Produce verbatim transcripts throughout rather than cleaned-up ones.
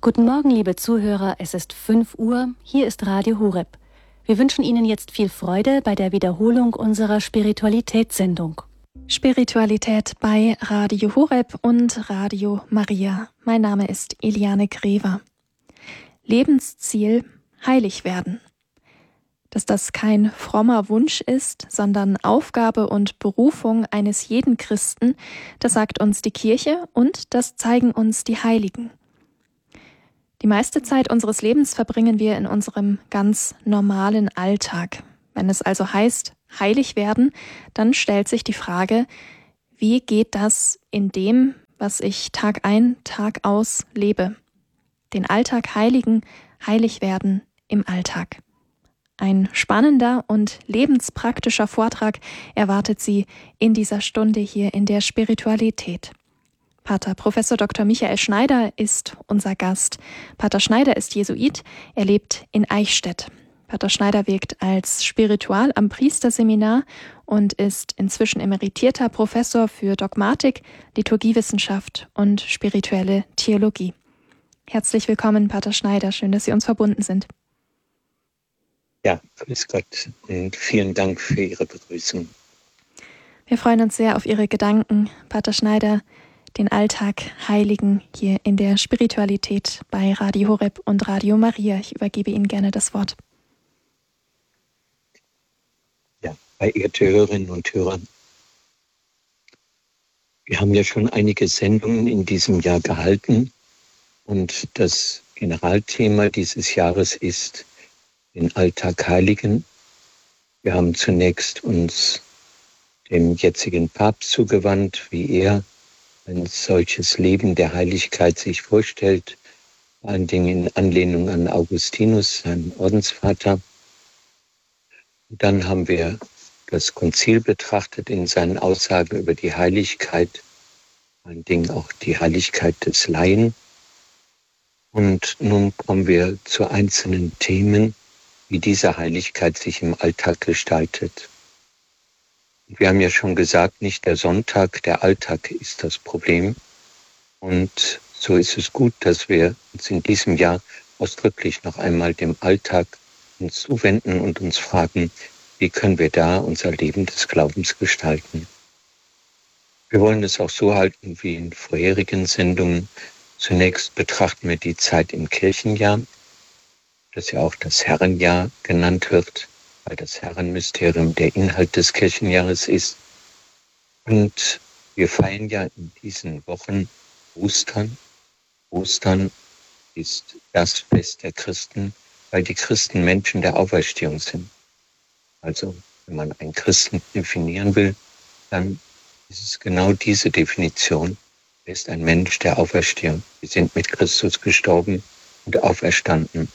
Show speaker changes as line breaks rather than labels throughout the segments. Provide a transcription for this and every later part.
Guten Morgen, liebe Zuhörer, es ist fünf Uhr, hier ist Radio Horeb. Wir wünschen Ihnen jetzt viel Freude bei der Wiederholung unserer Spiritualitätssendung.
Spiritualität bei Radio Horeb und Radio Maria. Mein Name ist Eliane Grever. Lebensziel: heilig werden. Dass das kein frommer Wunsch ist, sondern Aufgabe und Berufung eines jeden Christen, das sagt uns die Kirche und das zeigen uns die Heiligen. Die meiste Zeit unseres Lebens verbringen wir in unserem ganz normalen Alltag. Wenn es also heißt, heilig werden, dann stellt sich die Frage, wie geht das in dem, was ich Tag ein, Tag aus lebe? Den Alltag heiligen, heilig werden im Alltag. Ein spannender und lebenspraktischer Vortrag erwartet Sie in dieser Stunde hier in der Spiritualität. Pater Professor Doktor Michael Schneider ist unser Gast. Pater Schneider ist Jesuit, er lebt in Eichstätt. Pater Schneider wirkt als Spiritual am Priesterseminar und ist inzwischen emeritierter Professor für Dogmatik, Liturgiewissenschaft und spirituelle Theologie. Herzlich willkommen, Pater Schneider. Schön, dass Sie uns verbunden sind.
Ja, grüß Gott und vielen Dank für Ihre Begrüßung.
Wir freuen uns sehr auf Ihre Gedanken, Pater Schneider, den Alltag heiligen hier in der Spiritualität bei Radio Horeb und Radio Maria. Ich übergebe Ihnen gerne das Wort.
Ja, verehrte Hörerinnen und Hörer, wir haben ja schon einige Sendungen in diesem Jahr gehalten und das Generalthema dieses Jahres ist den Alltag heiligen. Wir haben zunächst uns dem jetzigen Papst zugewandt, wie er ein solches Leben der Heiligkeit sich vorstellt, vor allen Dingen in Anlehnung an Augustinus, seinen Ordensvater. Und dann haben wir das Konzil betrachtet in seinen Aussagen über die Heiligkeit, vor allen Dingen auch die Heiligkeit des Laien. Und nun kommen wir zu einzelnen Themen, wie diese Heiligkeit sich im Alltag gestaltet. Wir haben ja schon gesagt, nicht der Sonntag, der Alltag ist das Problem. Und so ist es gut, dass wir uns in diesem Jahr ausdrücklich noch einmal dem Alltag uns zuwenden und uns fragen, wie können wir da unser Leben des Glaubens gestalten. Wir wollen es auch so halten wie in vorherigen Sendungen. Zunächst betrachten wir die Zeit im Kirchenjahr, das ja auch das Herrenjahr genannt wird, weil das Herrenmysterium der Inhalt des Kirchenjahres ist. Und wir feiern ja in diesen Wochen Ostern. Ostern ist das Fest der Christen, weil die Christen Menschen der Auferstehung sind. Also, wenn man einen Christen definieren will, dann ist es genau diese Definition. Er ist ein Mensch der Auferstehung. Wir sind mit Christus gestorben und auferstanden.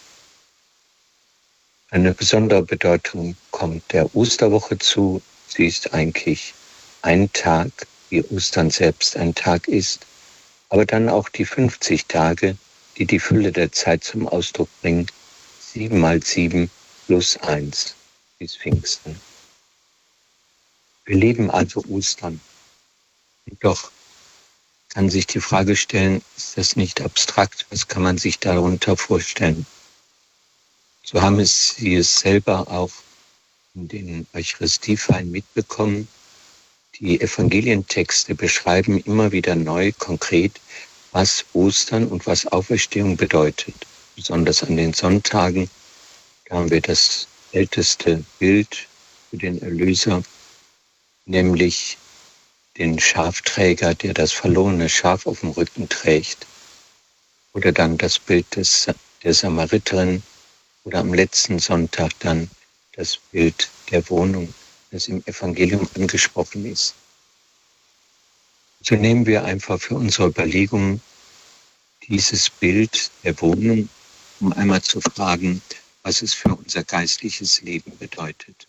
Eine besondere Bedeutung kommt der Osterwoche zu. Sie ist eigentlich ein Tag, wie Ostern selbst ein Tag ist, aber dann auch die fünfzig Tage, die die Fülle der Zeit zum Ausdruck bringen. Sieben mal sieben plus eins bis Pfingsten. Wir leben also Ostern. Und doch kann sich die Frage stellen, ist das nicht abstrakt? Was kann man sich darunter vorstellen? So haben es Sie es selber auch in den Eucharistiefeiern mitbekommen. Die Evangelientexte beschreiben immer wieder neu, konkret, was Ostern und was Auferstehung bedeutet. Besonders an den Sonntagen, da haben wir das älteste Bild für den Erlöser, nämlich den Schafträger, der das verlorene Schaf auf dem Rücken trägt. Oder dann das Bild des, der Samariterin. Oder am letzten Sonntag dann das Bild der Wohnung, das im Evangelium angesprochen ist. So nehmen wir einfach für unsere Überlegungen dieses Bild der Wohnung, um einmal zu fragen, was es für unser geistliches Leben bedeutet.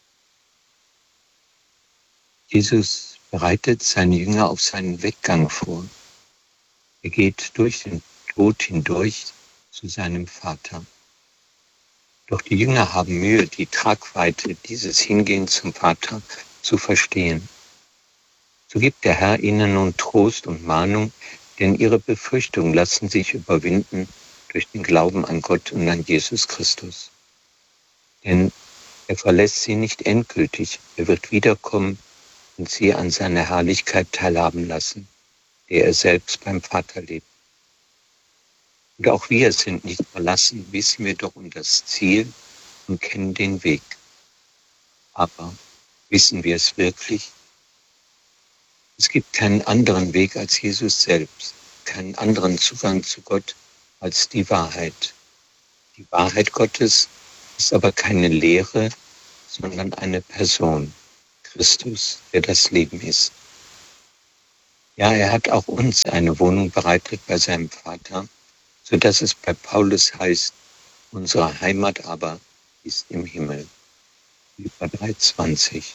Jesus bereitet seine Jünger auf seinen Weggang vor. Er geht durch den Tod hindurch zu seinem Vater. Doch die Jünger haben Mühe, die Tragweite dieses Hingehens zum Vater zu verstehen. So gibt der Herr ihnen nun Trost und Mahnung, denn ihre Befürchtungen lassen sich überwinden durch den Glauben an Gott und an Jesus Christus. Denn er verlässt sie nicht endgültig, er wird wiederkommen und sie an seiner Herrlichkeit teilhaben lassen, der er selbst beim Vater lebt. Und auch wir sind nicht verlassen, wissen wir doch um das Ziel und kennen den Weg. Aber wissen wir es wirklich? Es gibt keinen anderen Weg als Jesus selbst, keinen anderen Zugang zu Gott als die Wahrheit. Die Wahrheit Gottes ist aber keine Lehre, sondern eine Person, Christus, der das Leben ist. Ja, er hat auch uns eine Wohnung bereitet bei seinem Vater, sodass es bei Paulus heißt, unsere Heimat aber ist im Himmel. Philipper drei zwanzig.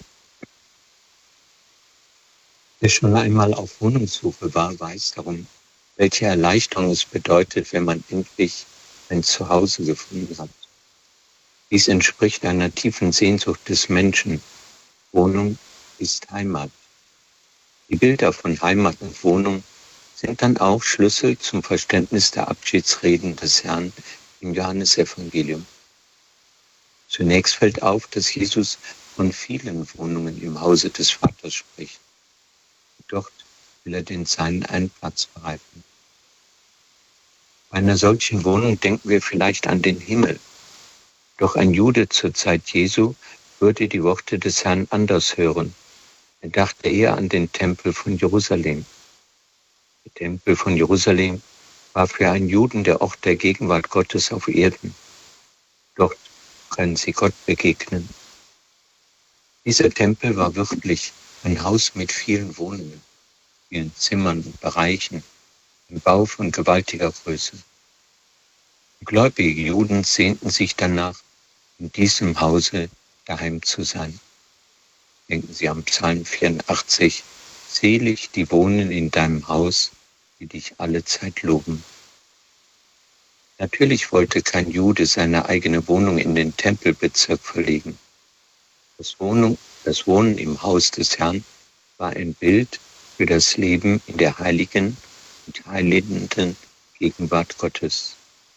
Wer schon einmal auf Wohnungssuche war, weiß darum, welche Erleichterung es bedeutet, wenn man endlich ein Zuhause gefunden hat. Dies entspricht einer tiefen Sehnsucht des Menschen. Wohnung ist Heimat. Die Bilder von Heimat und Wohnung sind dann auch Schlüssel zum Verständnis der Abschiedsreden des Herrn im Johannesevangelium. Zunächst fällt auf, dass Jesus von vielen Wohnungen im Hause des Vaters spricht. Dort will er den Seinen einen Platz bereiten. Bei einer solchen Wohnung denken wir vielleicht an den Himmel. Doch ein Jude zur Zeit Jesu würde die Worte des Herrn anders hören. Er dachte eher an den Tempel von Jerusalem. Der Tempel von Jerusalem war für einen Juden der Ort der Gegenwart Gottes auf Erden. Dort können sie Gott begegnen. Dieser Tempel war wirklich ein Haus mit vielen Wohnungen, vielen Zimmern und Bereichen, ein Bau von gewaltiger Größe. Gläubige Juden sehnten sich danach, in diesem Hause daheim zu sein. Denken Sie am Psalm vierundachtzig, selig die wohnen in deinem Haus, die dich alle Zeit loben. Natürlich wollte kein Jude seine eigene Wohnung in den Tempelbezirk verlegen. Das Wohnung, das Wohnen im Haus des Herrn war ein Bild für das Leben in der heiligen und heilenden Gegenwart Gottes.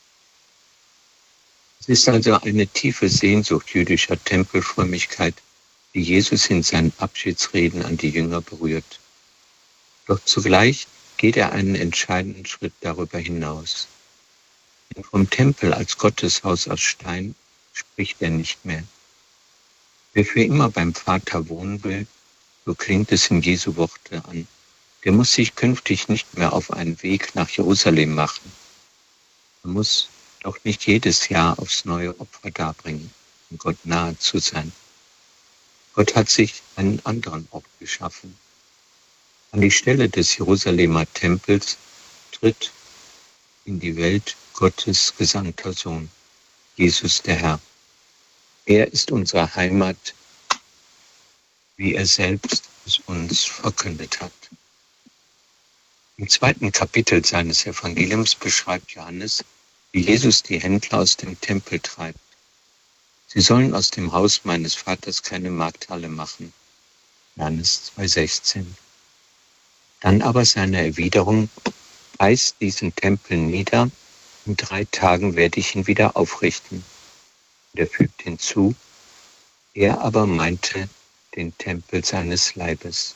Es ist also eine tiefe Sehnsucht jüdischer Tempelfrömmigkeit, die Jesus in seinen Abschiedsreden an die Jünger berührt. Doch zugleich geht er einen entscheidenden Schritt darüber hinaus. Denn vom Tempel als Gotteshaus aus Stein spricht er nicht mehr. Wer für immer beim Vater wohnen will, so klingt es in Jesu Worte an, der muss sich künftig nicht mehr auf einen Weg nach Jerusalem machen. Er muss doch nicht jedes Jahr aufs neue Opfer darbringen, um Gott nahe zu sein. Gott hat sich einen anderen Ort geschaffen. An die Stelle des Jerusalemer Tempels tritt in die Welt Gottes gesandter Sohn, Jesus der Herr. Er ist unsere Heimat, wie er selbst es uns verkündet hat. Im zweiten Kapitel seines Evangeliums beschreibt Johannes, wie Jesus die Händler aus dem Tempel treibt. Sie sollen aus dem Haus meines Vaters keine Markthalle machen. Johannes zwei sechzehn. Dann aber seine Erwiderung, reißt diesen Tempel nieder, in drei Tagen werde ich ihn wieder aufrichten. Und er fügt hinzu, er aber meinte den Tempel seines Leibes.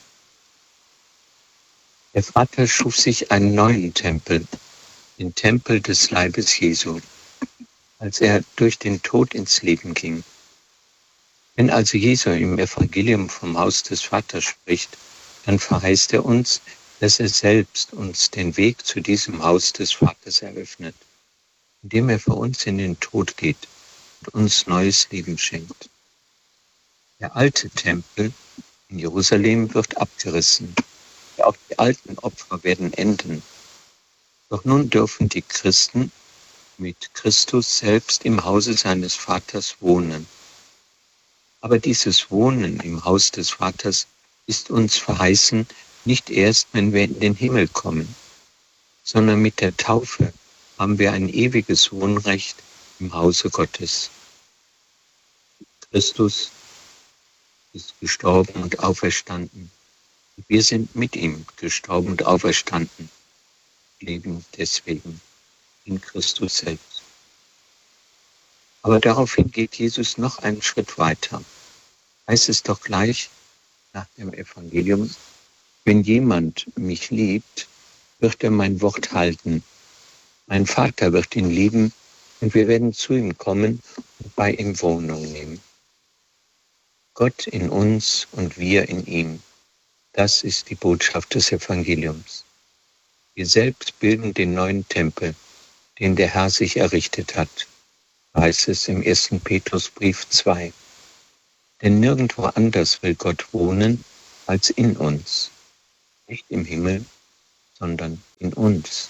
Der Vater schuf sich einen neuen Tempel, den Tempel des Leibes Jesu, als er durch den Tod ins Leben ging. Wenn also Jesu im Evangelium vom Haus des Vaters spricht, dann verheißt er uns, dass er selbst uns den Weg zu diesem Haus des Vaters eröffnet, indem er für uns in den Tod geht und uns neues Leben schenkt. Der alte Tempel in Jerusalem wird abgerissen. Ja, auch die alten Opfer werden enden. Doch nun dürfen die Christen mit Christus selbst im Hause seines Vaters wohnen. Aber dieses Wohnen im Haus des Vaters ist uns verheißen, nicht erst, wenn wir in den Himmel kommen, sondern mit der Taufe haben wir ein ewiges Wohnrecht im Hause Gottes. Christus ist gestorben und auferstanden. Wir sind mit ihm gestorben und auferstanden, leben deswegen. in Christus selbst. Aber daraufhin geht Jesus noch einen Schritt weiter. Heißt es doch gleich nach dem Evangelium, wenn jemand mich liebt, wird er mein Wort halten. Mein Vater wird ihn lieben und wir werden zu ihm kommen und bei ihm Wohnung nehmen. Gott in uns und wir in ihm. Das ist die Botschaft des Evangeliums. Wir selbst bilden den neuen Tempel, den der Herr sich errichtet hat, heißt es im ersten Petrusbrief zwei. Denn nirgendwo anders will Gott wohnen als in uns. Nicht im Himmel, sondern in uns.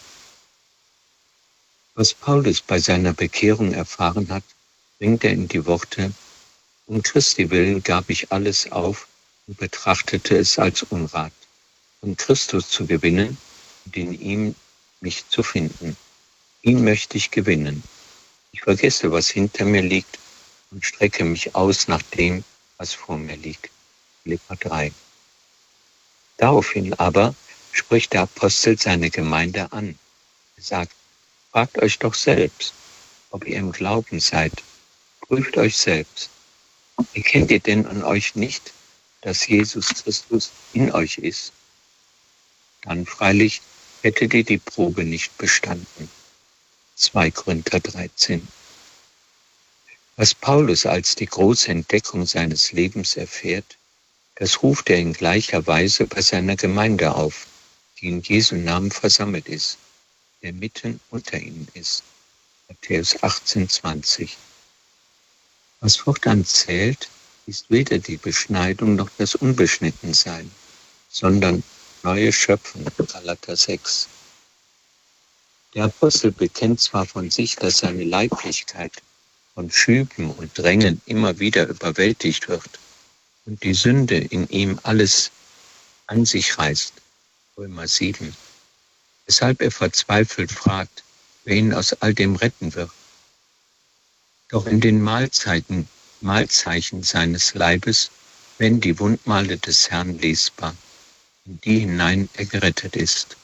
Was Paulus bei seiner Bekehrung erfahren hat, bringt er in die Worte: Um Christi willen gab ich alles auf und betrachtete es als Unrat, um Christus zu gewinnen und in ihm mich zu finden. Ihn möchte ich gewinnen. Ich vergesse, was hinter mir liegt und strecke mich aus nach dem, was vor mir liegt. Philipper drei. Daraufhin aber spricht der Apostel seine Gemeinde an. Er sagt: Fragt euch doch selbst, ob ihr im Glauben seid. Prüft euch selbst. Erkennt ihr denn an euch nicht, dass Jesus Christus in euch ist? Dann freilich hättet ihr die Probe nicht bestanden. zwei Korinther dreizehn. Was Paulus als die große Entdeckung seines Lebens erfährt, das ruft er in gleicher Weise bei seiner Gemeinde auf, die in Jesu Namen versammelt ist, der mitten unter ihnen ist. Matthäus achtzehn zwanzig. Was fortan zählt, ist weder die Beschneidung noch das Unbeschnittensein, sondern neue Schöpfung. Galater sechs. Der Apostel bekennt zwar von sich, dass seine Leiblichkeit von Schüben und Drängen immer wieder überwältigt wird und die Sünde in ihm alles an sich reißt. Römer sieben. Weshalb er verzweifelt fragt, wer ihn aus all dem retten wird. Doch in den Mahlzeiten, Mahlzeichen seines Leibes werden die Wundmale des Herrn lesbar, in die hinein er gerettet ist.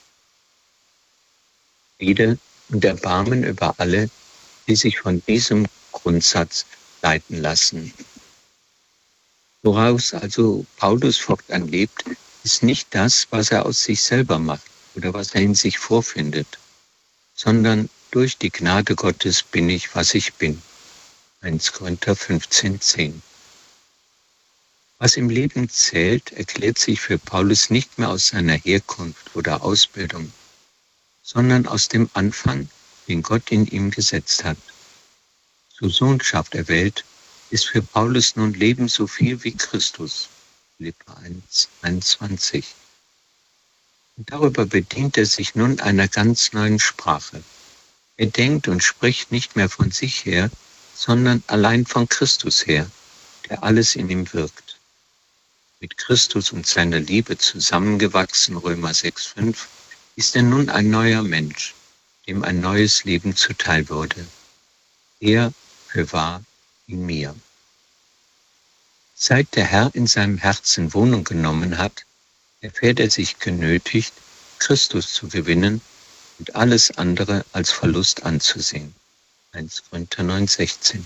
Friede und Erbarmen über alle, die sich von diesem Grundsatz leiten lassen. Woraus also Paulus fortan lebt, ist nicht das, was er aus sich selber macht oder was er in sich vorfindet, sondern durch die Gnade Gottes bin ich, was ich bin. erster Korinther fünfzehn zehn. Was im Leben zählt, erklärt sich für Paulus nicht mehr aus seiner Herkunft oder Ausbildung, sondern aus dem Anfang, den Gott in ihm gesetzt hat. Zur Sohnschaft erwählt, ist für Paulus nun Leben so viel wie Christus. Philipper eins einundzwanzig. Und darüber bedient er sich nun einer ganz neuen Sprache. Er denkt und spricht nicht mehr von sich her, sondern allein von Christus her, der alles in ihm wirkt. Mit Christus und seiner Liebe zusammengewachsen, Römer sechs fünf, ist er nun ein neuer Mensch, dem ein neues Leben zuteil wurde. Er fürwahr in mir. Seit der Herr in seinem Herzen Wohnung genommen hat, erfährt er sich genötigt, Christus zu gewinnen und alles andere als Verlust anzusehen. erster Korinther neun sechzehn.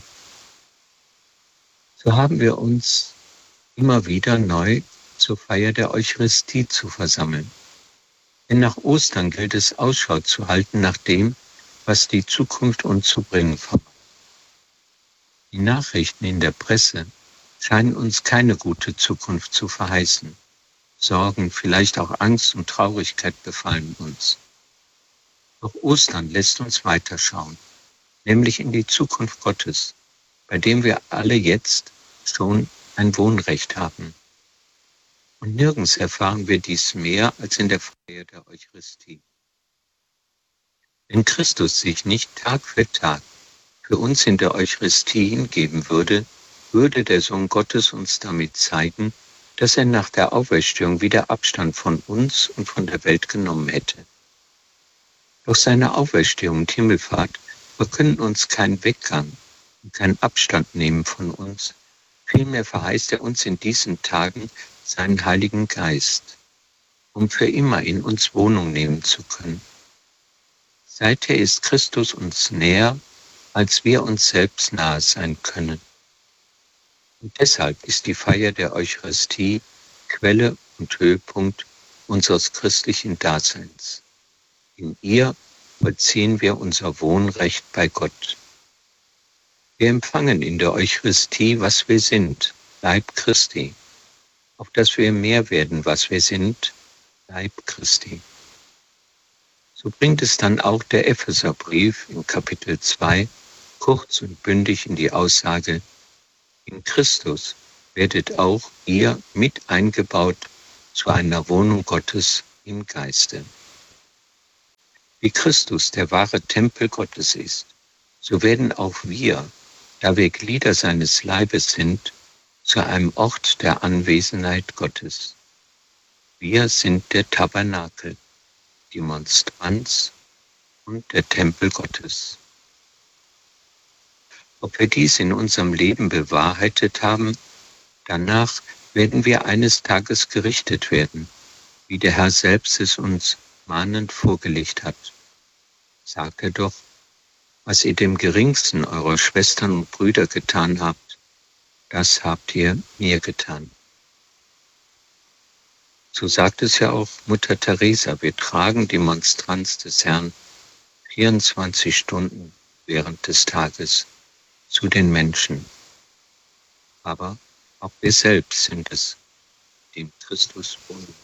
So haben wir uns immer wieder neu zur Feier der Eucharistie zu versammeln. Denn nach Ostern gilt es, Ausschau zu halten nach dem, was die Zukunft uns zu bringen vermag. Die Nachrichten in der Presse scheinen uns keine gute Zukunft zu verheißen. Sorgen, vielleicht auch Angst und Traurigkeit befallen uns. Doch Ostern lässt uns weiterschauen, nämlich in die Zukunft Gottes, bei dem wir alle jetzt schon ein Wohnrecht haben. Und nirgends erfahren wir dies mehr als in der Feier der Eucharistie. Wenn Christus sich nicht Tag für Tag für uns in der Eucharistie hingeben würde, würde der Sohn Gottes uns damit zeigen, dass er nach der Auferstehung wieder Abstand von uns und von der Welt genommen hätte. Doch seine Auferstehung und Himmelfahrt verkünden uns keinen Weggang und keinen Abstand nehmen von uns. Vielmehr verheißt er uns in diesen Tagen seinen Heiligen Geist, um für immer in uns Wohnung nehmen zu können. Seither ist Christus uns näher, als wir uns selbst nahe sein können. Und deshalb ist die Feier der Eucharistie Quelle und Höhepunkt unseres christlichen Daseins. In ihr vollziehen wir unser Wohnrecht bei Gott. Wir empfangen in der Eucharistie, was wir sind, Leib Christi, auf dass wir mehr werden, was wir sind, Leib Christi. So bringt es dann auch der Epheserbrief im Kapitel zwei kurz und bündig in die Aussage: In Christus werdet auch ihr mit eingebaut zu einer Wohnung Gottes im Geiste. Wie Christus der wahre Tempel Gottes ist, so werden auch wir, da wir Glieder seines Leibes sind, zu einem Ort der Anwesenheit Gottes. Wir sind der Tabernakel, die Monstranz und der Tempel Gottes. Ob wir dies in unserem Leben bewahrheitet haben, danach werden wir eines Tages gerichtet werden, wie der Herr selbst es uns mahnend vorgelegt hat. Sagt er doch: Was ihr dem geringsten eurer Schwestern und Brüder getan habt, das habt ihr mir getan. So sagt es ja auch Mutter Teresa: Wir tragen die Monstranz des Herrn vierundzwanzig Stunden während des Tages zu den Menschen. Aber auch wir selbst sind es, die in Christus wohnen.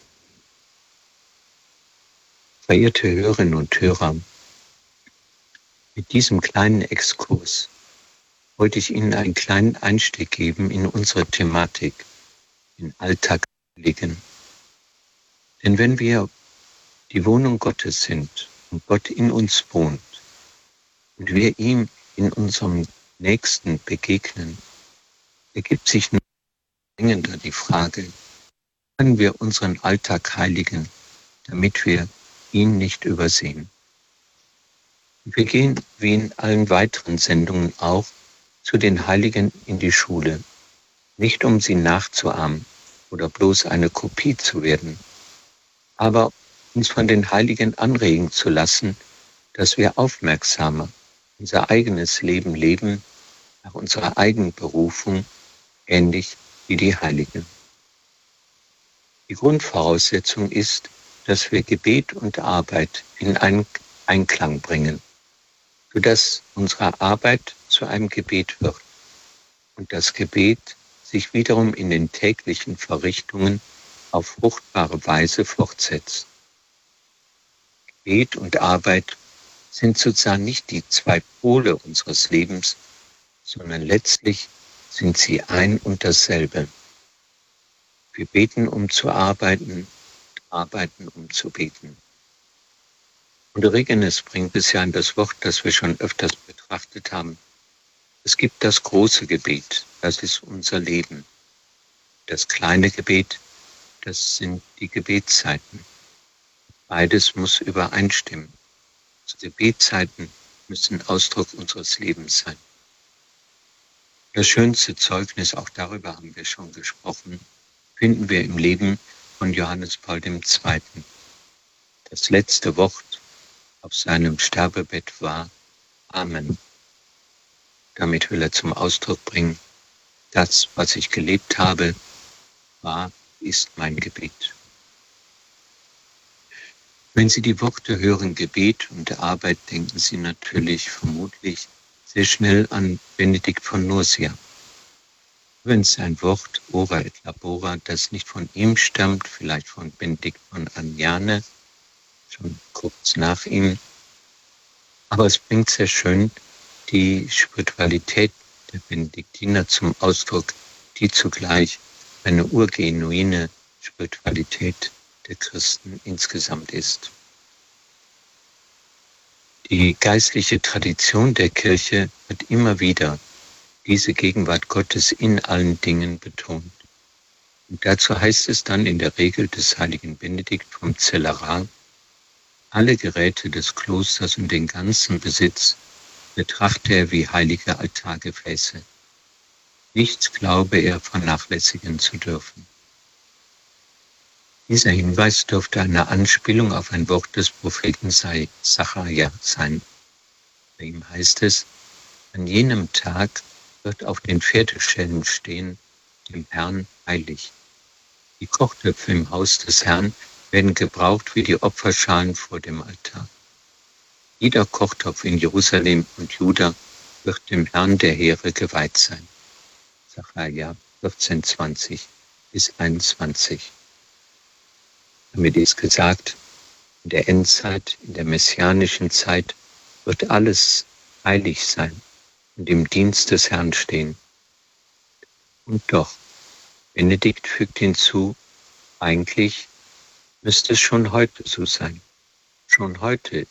Verehrte Hörerinnen und Hörer, mit diesem kleinen Exkurs wollte ich Ihnen einen kleinen Einstieg geben in unsere Thematik, in Alltagsheiligen. Denn wenn wir die Wohnung Gottes sind und Gott in uns wohnt und wir ihm in unserem Nächsten begegnen, ergibt sich nur dringender die Frage: Können wir unseren Alltag heiligen, damit wir ihn nicht übersehen? Wir gehen, wie in allen weiteren Sendungen auch, zu den Heiligen in die Schule, nicht um sie nachzuahmen oder bloß eine Kopie zu werden, aber uns von den Heiligen anregen zu lassen, dass wir aufmerksamer unser eigenes Leben leben, nach unserer eigenen Berufung, ähnlich wie die Heiligen. Die Grundvoraussetzung ist, dass wir Gebet und Arbeit in einen Einklang bringen, sodass unsere Arbeit zu einem Gebet wird und das Gebet sich wiederum in den täglichen Verrichtungen auf fruchtbare Weise fortsetzt. Gebet und Arbeit sind sozusagen nicht die zwei Pole unseres Lebens, sondern letztlich sind sie ein und dasselbe. Wir beten, um zu arbeiten, arbeiten, um zu beten. Und Origenes bringt es ja in das Wort, das wir schon öfters betrachtet haben. Es gibt das große Gebet, das ist unser Leben. Das kleine Gebet, das sind die Gebetszeiten. Beides muss übereinstimmen. Die Gebetszeiten müssen Ausdruck unseres Lebens sein. Das schönste Zeugnis, auch darüber haben wir schon gesprochen, finden wir im Leben von Johannes Paul der Zweite. Das letzte Wort auf seinem Sterbebett war Amen. Damit will er zum Ausdruck bringen: Das, was ich gelebt habe, war, ist mein Gebet. Wenn Sie die Worte hören, Gebet und Arbeit, denken Sie natürlich vermutlich sehr schnell an Benedikt von Nursia. Wenn es ein Wort, ora et labora, das nicht von ihm stammt, vielleicht von Benedikt von Agnane, schon kurz nach ihm. Aber es bringt sehr schön die Spiritualität der Benediktiner zum Ausdruck, die zugleich eine urgenuine Spiritualität der Christen insgesamt ist. Die geistliche Tradition der Kirche hat immer wieder diese Gegenwart Gottes in allen Dingen betont. Und dazu heißt es dann in der Regel des heiligen Benedikt vom Zellerat: Alle Geräte des Klosters und den ganzen Besitz betrachte er wie heilige Altargefäße. Nichts glaube er vernachlässigen zu dürfen. Dieser Hinweis dürfte eine Anspielung auf ein Wort des Propheten Sacharja sein. Bei ihm heißt es, an jenem Tag wird auf den Pferdeställen stehen, dem Herrn heilig. Die Kochtöpfe im Haus des Herrn werden gebraucht wie die Opferschalen vor dem Altar. Jeder Kochtopf in Jerusalem und Juda wird dem Herrn der Heere geweiht sein. Sacharja vierzehn, zwanzig bis einundzwanzig. Damit ist gesagt, in der Endzeit, in der messianischen Zeit wird alles heilig sein und im Dienst des Herrn stehen. Und doch, Benedikt fügt hinzu, eigentlich müsste es schon heute so sein. Schon heute